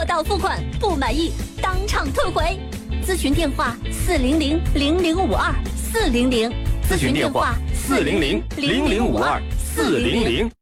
货到付款，不满意当场退回。咨询电话400-0052，400。 咨询电话400-0052，400。